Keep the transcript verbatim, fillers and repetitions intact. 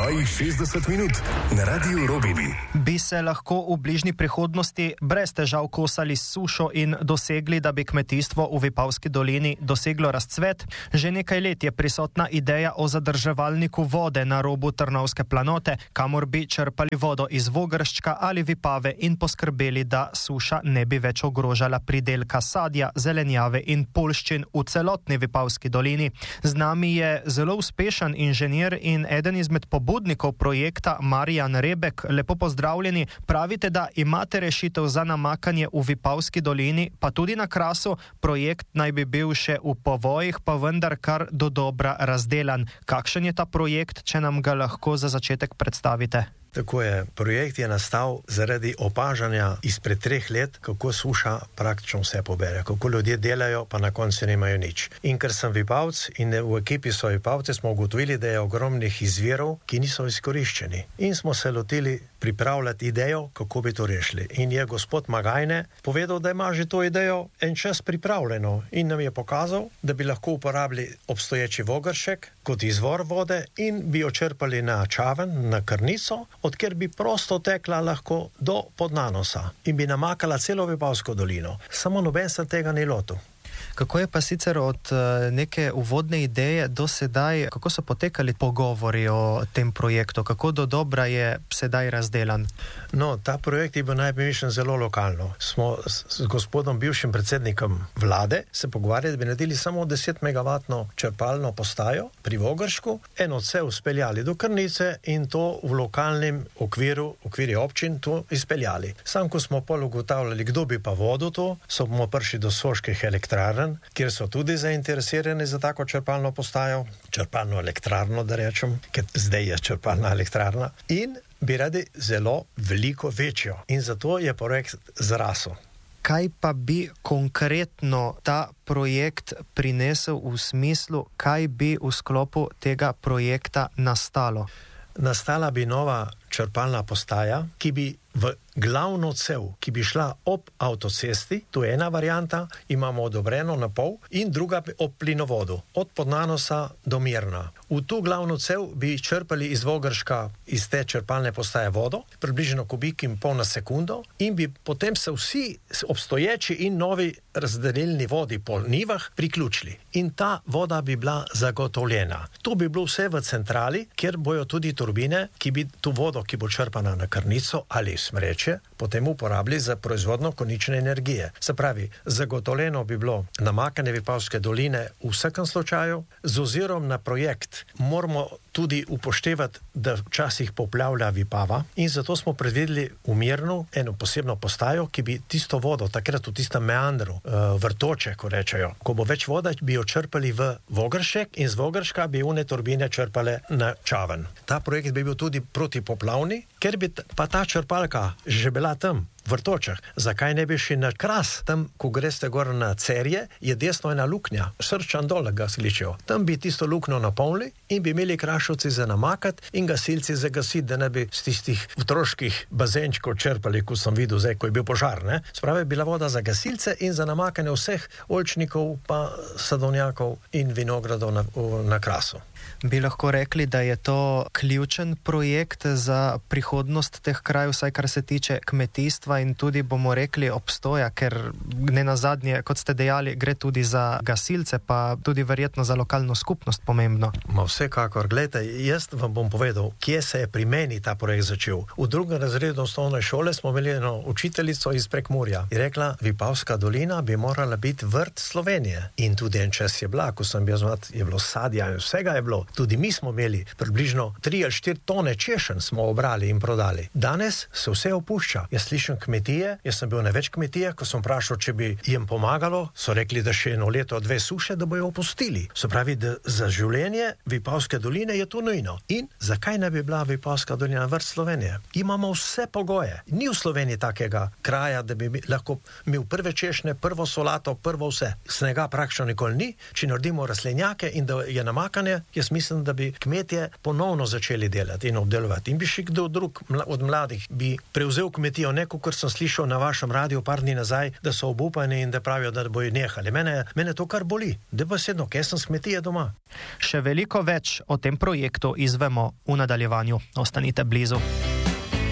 oddaji šestdeset minut na Radiu Robin. Bi se lahko v bližnji prihodnosti brez težav kosali s sušo in dosegli, da bi kmetijstvo v Vipavski dolini doseglo razcvet? Že nekaj let je prisotna ideja o zadrževalniku vode na robu Trnovske planote, kamor bi črpali vodo iz Vogrščka ali Vipave in poskrbeli, da suša ne bi več ogrožala pridelka sadja, zelenjave in poljščin v celotni Vipavski dolini. Z nami je zelo uspešen inženir in eden izmed pobudnikov projekta Marjan Rebek. Lepo pozdravljeni. Pravite, da imate rešitev za namakanje v Vipavski dolini, pa tudi na Krasu. Projekt naj bi bil še v povojih, pa vendar kar dodobra razdelan. Kakšen je ta projekt, če nam ga lahko za začetek predstavite? Tako je. Projekt je nastal zaradi opažanja izpred treh let, kako suša praktično vse pobere, kako ljudje delajo, pa na koncu nemajo nič. In ker sem Vipavc in v ekipi so Vipavce, smo ugotovili, da je ogromnih izvirov, ki niso izkoriščeni. In smo se lotili pripravljati idejo, kako bi to rešili. In je gospod Magajne povedal, da ima že to idejo en čas pripravljeno in nam je pokazal, da bi lahko uporabili obstoječi Vogršček kot izvor vode in bi jo črpali na Čaven, na Krnico, odkjer bi prosto tekla lahko do Podnanosa in bi namakala celo Vipavsko dolino. Samo noben se tega ni lotil. Kako je pa sicer od neke uvodne ideje do sedaj, kako so potekali pogovori o tem projektu, kako do dobra je sedaj razdelan? No, ta projekt je bil najpomembnejši zelo lokalno. Smo s, s gospodom bivšim predsednikom vlade se pogovarjali, da bi naredili samo deset megavatno črpalno postajo pri Vogrščku, en odsev speljali do Krnice in to v lokalnem okviru, okviri občin to izpeljali. Sam, ko smo pol ugotavljali, kdo bi pa vodil to, so bomo prišli do soških elektrarn, kjer so tudi zainteresirani za tako črpalno postajo, črpalno elektrarno, da rečem, ker zdaj je črpalna elektrarna, in bi radi zelo veliko večjo. In zato je projekt zrasel. Kaj pa bi konkretno ta projekt prinesel v smislu, kaj bi v sklopu tega projekta nastalo? Nastala bi nova črpalna postaja, ki bi v glavno cev, ki bi šla ob avtocesti, to je ena varianta, imamo odobreno na pol, in druga ob plinovodu, od Podnanosa do Mirna. V to glavno cev bi črpali iz Vogrščka, iz te črpalne postaje vodo, približno kubik in pol na sekundo, in bi potem se vsi obstoječi in novi razdelilni vodi po nivah priključili. In ta voda bi bila zagotovljena. To bi bilo vse v centrali, kjer bojo tudi turbine, ki bi to vodo, ki bo črpana na Krnico ali Smreče, potem uporabili za proizvodno konične energije. Se pravi, zagotovljeno bi bilo namakanje Vipavske doline v vsakem slučaju. Z ozirom na projekt moramo tudi upoštevati, da včasih poplavlja Vipava, in zato smo predvideli v Mirnu eno posebno postajo, ki bi tisto vodo, takrat v tistem meandru, vrtoče, ko rečejo, ko bo več voda, bi jo črpali v Vogršček in z Vogrščka bi une turbine črpale na Čaven. Ta projekt bi bil tudi protipoplavni, ker bi pa ta črpalka že bila tam, v Vrtočah. Zakaj ne bi šli na Kras? Tam, ko greste gor na Cerje, je desno ena luknja, Srčan dole ga sličijo. Tam bi tisto luknjo napolnili in bi imeli Krašovci za namakati in gasilci za gasiti, da ne bi z tistih otroških bazenčkov črpali, ko sem videl zdaj, ko je bil požar, ne? Sprave bila voda za gasilce in za namakanje vseh oljčnikov, pa sadovnjakov in vinogradov na, na Krasu. Bi lahko rekli, da je to ključen projekt za prihodnost teh krajev, vsaj kar se tiče kmetijstva in tudi, bomo rekli, obstoja, ker ne nazadnje, kot ste dejali, gre tudi za gasilce, pa tudi verjetno za lokalno skupnost pomembno. Ma vsekakor, gledajte, jaz vam bom povedal, kje se je pri meni ta projekt začel. V drugem razredu osnovne šole smo imeli eno učiteljico iz Prekmurja. Je rekla, Vipavska dolina bi morala biti vrt Slovenije. In tudi en čas je bila, ko sem bil zvat, je bilo sadja in vsega je bilo. Tudi mi smo imeli približno tri ali štiri tone češenj smo obrali in prodali. Danes se vse opušča. Jaz slišim kmetije, jaz sem bil na več kmetijah, ko sem vprašal, če bi jim pomagalo, so rekli, da še eno leto, dve suše, da bojo opustili. Se pravi, da za življenje Vipavske doline je to nujno. In zakaj ne bi bila Vipavska dolina vrt Slovenije? Imamo vse pogoje. Ni v Sloveniji takega kraja, da bi lahko imel prve češnje, prvo solato, prvo vse. Snega praktično nikoli ni, če naredimo rastlinjake in da je namakanje, jaz mislim, da bi kmetje ponovno začeli delati in obdelovati. In bi še kdo drug od mladih bi prevzel kmetijo, neko, kar sem slišal na vašem radiju par dni nazaj, da so obupani in da pravijo, da bojo nehali. Mene, mene to kar boli. Da pa sedno, kaj sem s kmetije doma. Še veliko več o tem projektu izvemo v nadaljevanju. Ostanite blizu.